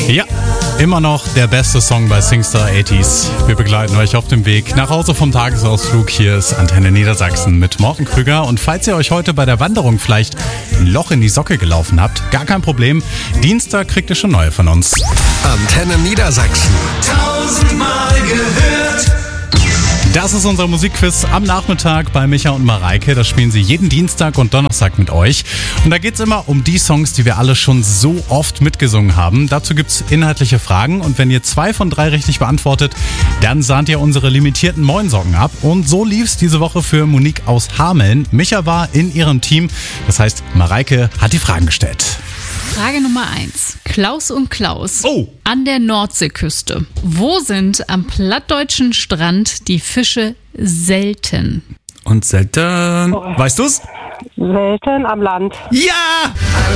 Ja, immer noch der beste Song bei Singstar 80s. Wir begleiten euch auf dem Weg nach Hause vom Tagesausflug. Hier ist Antenne Niedersachsen mit Morten Krüger. Und falls ihr euch heute bei der Wanderung vielleicht ein Loch in die Socke gelaufen habt, gar kein Problem. Dienstag kriegt ihr schon neue von uns. Antenne Niedersachsen. 1000-mal gehört. Das ist unser Musikquiz am Nachmittag bei Micha und Mareike. Das spielen sie jeden Dienstag und Donnerstag mit euch. Und da geht es immer um die Songs, die wir alle schon so oft mitgesungen haben. Dazu gibt es inhaltliche Fragen. Und wenn ihr 2 von 3 richtig beantwortet, dann sahnt ihr unsere limitierten Moinsocken ab. Und so lief es diese Woche für Monique aus Hameln. Micha war in ihrem Team. Das heißt, Mareike hat die Fragen gestellt. Frage Nummer 1. Klaus und Klaus. Oh. An der Nordseeküste. Wo sind am plattdeutschen Strand die Fische selten? Und selten, weißt du's? Selten am Land. Ja!